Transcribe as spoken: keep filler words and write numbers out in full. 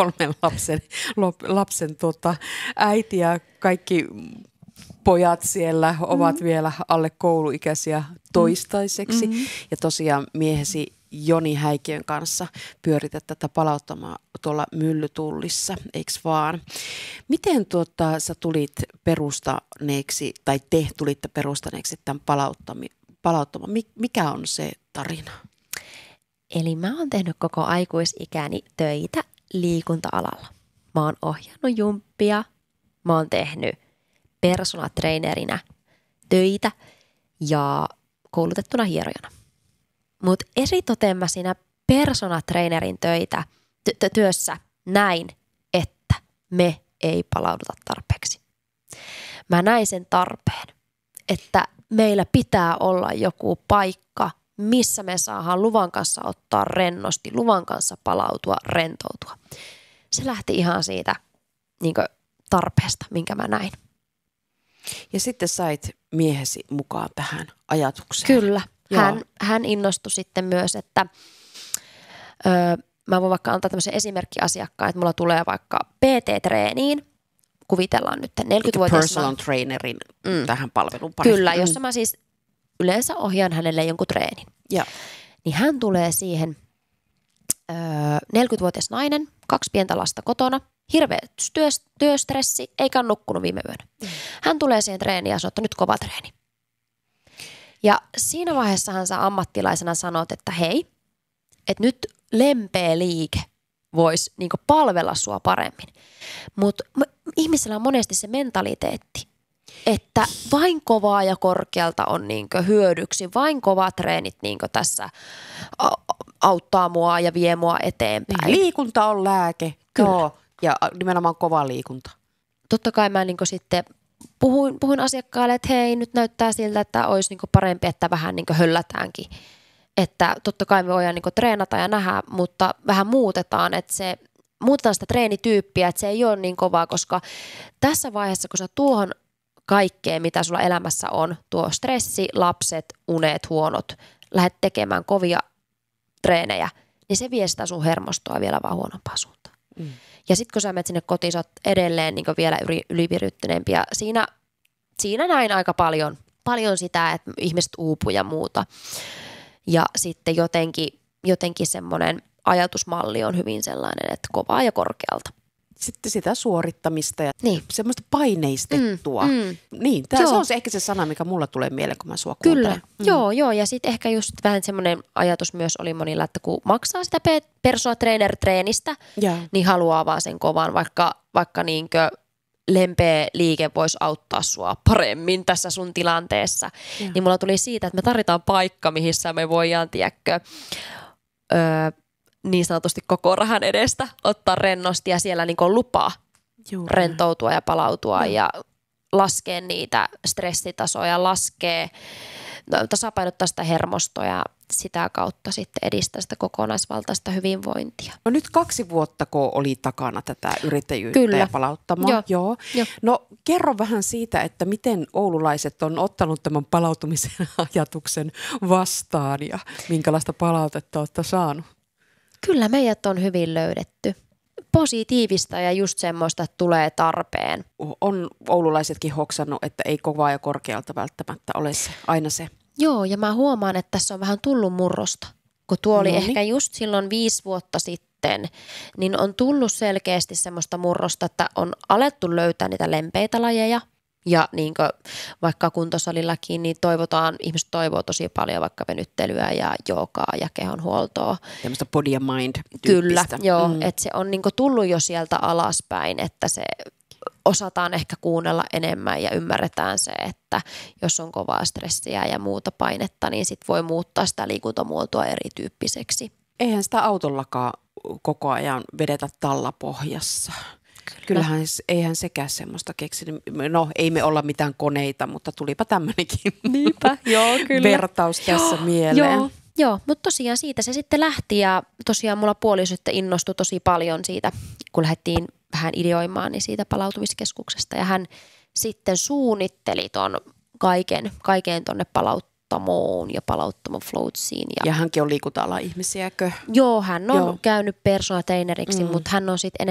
kolmen lapsen, lapsen tota, äiti ja kaikki pojat siellä ovat mm. vielä alle kouluikäisiä toistaiseksi. Mm-hmm. Ja tosiaan miehesi Joni Häikiön kanssa pyörität tätä palauttamaa tuolla Myllytullissa, eikö vaan? Miten tuota, sä tulit perustaneeksi, tai te tulitte perustaneeksi tämän palauttamaan? Mikä on se tarina? Eli mä oon tehnyt koko aikuisikäni töitä liikunta-alalla. Mä oon ohjannut jumppia, mä oon tehnyt personal trainerina töitä ja koulutettuna hierojana. Mutta eritoten mä siinä personal trainerin töitä, ty- työssä näin, että me ei palauduta tarpeeksi. Mä näin sen tarpeen, että meillä pitää olla joku paikka, missä me saadaan luvan kanssa ottaa rennosti, luvan kanssa palautua, rentoutua. Se lähti ihan siitä niin kuin tarpeesta, minkä mä näin. Ja sitten sait miehesi mukaan tähän ajatukseen. Kyllä. Hän, hän innostui sitten myös, että öö, mä voin vaikka antaa tämmöisen asiakkaan, että mulla tulee vaikka P T-treeniin, kuvitellaan nyt neljäkymmentävuotias. Personal trainerin mm. tähän palvelun pariin. Kyllä, jossa mä siis yleensä ohjaan hänelle jonkun treenin. Ja. Niin hän tulee siihen öö, neljäkymmentävuotias nainen, kaksi pientä lasta kotona, hirveä työ, työstressi, eikä ole nukkunut viime yönä. Mm. Hän tulee siihen treeniin ja sanoo, että nyt kova treeni. Ja siinä vaiheessahan sä ammattilaisena sanot, että hei, että nyt lempeä liike voisi niinku palvella sua paremmin. Mutta ihmisellä on monesti se mentaliteetti, että vain kovaa ja korkealta on niinku hyödyksi, vain kovat treenit niinku tässä auttaa mua ja vie mua eteenpäin. Niin, liikunta on lääke. Joo, ja nimenomaan kova liikunta. Totta kai mä niinku sitten puhuin, puhuin asiakkaalle, että hei, nyt näyttää siltä, että olisi niinku parempi, että vähän niinku höllätäänkin. Että totta kai me voidaan niinku treenata ja nähdä, mutta vähän muutetaan, että se, muutetaan sitä treenityyppiä, että se ei ole niin kovaa, koska tässä vaiheessa, kun sä tuohon kaikkeen, mitä sulla elämässä on, tuo stressi, lapset, unet, huonot, lähdet tekemään kovia treenejä, niin se vie sitä sun hermostoa vielä vaan huonompaa suuntaan. Mm. Ja sitten kun sä menet sinne kotiin, sä oot edelleen niin vielä yliviryttyneempi. Ja siinä, siinä näin aika paljon, paljon sitä, että ihmiset uupuu ja muuta. Ja sitten jotenkin, jotenkin semmoinen ajatusmalli on hyvin sellainen, että kovaa ja korkealta. Sitten sitä suorittamista ja niin. semmoista paineistettua. Mm, mm. Niin, tää, se on se ehkä se sana, mikä mulla tulee mieleen, kun mä sua kuuntelen. Kyllä, mm. joo, joo. Ja sitten ehkä just vähän semmoinen ajatus myös oli monilla, että kun maksaa sitä personal trainer-treenistä, ja. niin haluaa vaan sen kovan, vaikka, vaikka niinkö lempeä liike voisi auttaa sua paremmin tässä sun tilanteessa. Ja. Niin mulla tuli siitä, että me tarvitaan paikka, missä me voidaan, tiedäkö, öö, niin sanotusti koko rahan edestä ottaa rennosti ja siellä niin kuin lupaa Juuri. rentoutua ja palautua ja, ja laskea niitä stressitasoja, laskea, no, tasapainottaa sitä hermostoa ja sitä kautta sitten edistää sitä kokonaisvaltaista hyvinvointia. No nyt kaksi vuotta, kun oli takana tätä yrittäjyyttä Kyllä. ja palauttamaa. Joo. Joo. Joo. No kerro vähän siitä, että miten oululaiset on ottanut tämän palautumisen ajatuksen vastaan ja minkälaista palautetta olette saanut? Kyllä meidät on hyvin löydetty. Positiivista ja just semmoista, että tulee tarpeen. On oululaisetkin hoksannut, että ei kovaa ja korkealta välttämättä ole se, aina se. Joo, ja mä huomaan, että tässä on vähän tullut murrosta. Kun tuo oli Noniin. ehkä just silloin viisi vuotta sitten, niin on tullut selkeästi semmoista murrosta, että on alettu löytää niitä lempeitä lajeja. Ja niin kuin vaikka kuntosalillakin, niin toivotaan, ihmiset toivoo tosi paljon vaikka venyttelyä ja joogaa ja kehonhuoltoa. Tämmöistä body and mind -tyyppistä. Kyllä, joo. Mm. Että se on niin kuin tullut jo sieltä alaspäin, että se osataan ehkä kuunnella enemmän ja ymmärretään se, että jos on kovaa stressiä ja muuta painetta, niin sit voi muuttaa sitä liikuntamuotoa erityyppiseksi. Eihän sitä autollakaan koko ajan vedetä tallapohjassa. Kyllä. Kyllähän eihän sekään semmoista keksinyt. No ei me olla mitään koneita, mutta tulipa tämmöinenkin Niinpä, joo, kyllä. vertaus tässä joo, mieleen. Joo, joo, mutta tosiaan siitä se sitten lähti ja tosiaan mulla puoliso sitten innostui tosi paljon siitä, kun lähdettiin vähän ideoimaan niin siitä palautumiskeskuksesta ja hän sitten suunnitteli ton kaiken, kaiken tonne palauttamoon ja palauttamon floatsiin. Ja, ja hänkin on liikunta-alan ihmisiäkö? Joo, hän on joo. käynyt personal traineriksi, mm. mutta hän on sitten